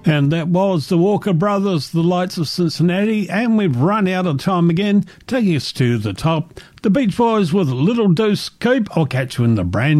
And that was the Walker Brothers, The Lights of Cincinnati, and we've run out of time again, taking us to the top. The Beach Boys with Little Deuce Coupe. I'll catch you in the brand